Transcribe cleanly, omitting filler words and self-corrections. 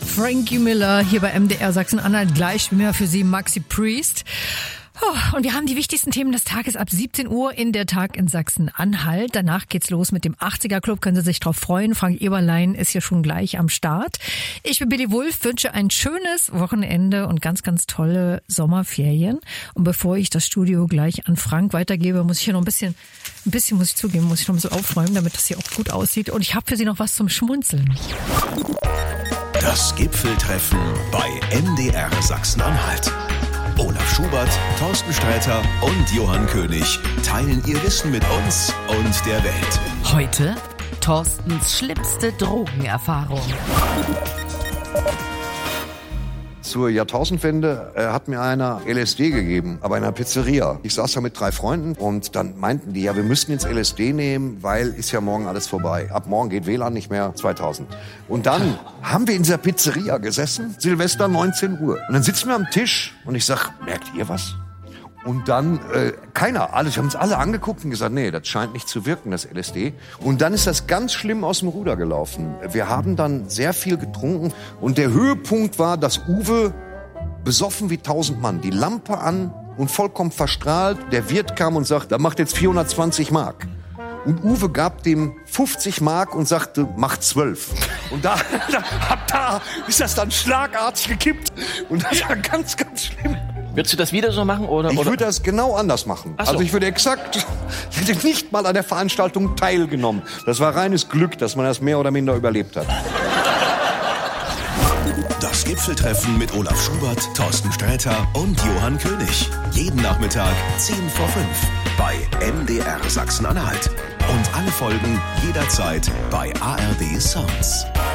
Frankie Miller hier bei MDR Sachsen-Anhalt. Gleich mehr für Sie Maxi Priest. Oh, und wir haben die wichtigsten Themen des Tages ab 17 Uhr in der Tag in Sachsen-Anhalt. Danach geht's los mit dem 80er Club, können Sie sich drauf freuen. Frank Eberlein ist hier schon gleich am Start. Ich bin Billy Wulff, wünsche ein schönes Wochenende und ganz, ganz tolle Sommerferien. Und bevor ich das Studio gleich an Frank weitergebe, muss ich hier noch ein bisschen muss ich zugeben, muss ich noch ein bisschen aufräumen, damit das hier auch gut aussieht. Und ich habe für Sie noch was zum Schmunzeln. Das Gipfeltreffen bei MDR Sachsen-Anhalt. Olaf Schubert, Thorsten Sträter und Johann König teilen ihr Wissen mit uns und der Welt. Heute Thorstens schlimmste Drogenerfahrung. Zur Jahrtausendwende hat mir einer LSD gegeben, aber in einer Pizzeria. Ich saß da mit 3 Freunden und dann meinten die, ja, wir müssen jetzt LSD nehmen, weil ist ja morgen alles vorbei. Ab morgen geht WLAN nicht mehr, 2000. Und dann haben wir in dieser Pizzeria gesessen, Silvester 19 Uhr. Und dann sitzen wir am Tisch und ich sag, merkt ihr was? Und dann, wir haben uns alle angeguckt und gesagt, nee, das scheint nicht zu wirken, das LSD. Und dann ist das ganz schlimm aus dem Ruder gelaufen. Wir haben dann sehr viel getrunken und der Höhepunkt war, dass Uwe besoffen wie 1000 Mann, die Lampe an und vollkommen verstrahlt. Der Wirt kam und sagt, da macht jetzt 420 Mark. Und Uwe gab dem 50 Mark und sagte, mach 12. Und da ist das dann schlagartig gekippt. Und das war ganz, ganz schlimm. Würdest du das wieder so machen? Oder? Ich würde das genau anders machen. Ach so. Also ich hätte nicht mal an der Veranstaltung teilgenommen. Das war reines Glück, dass man das mehr oder minder überlebt hat. Das Gipfeltreffen mit Olaf Schubert, Thorsten Sträter und Johann König. Jeden Nachmittag 10 vor 5 bei MDR Sachsen-Anhalt. Und alle Folgen jederzeit bei ARD Sounds.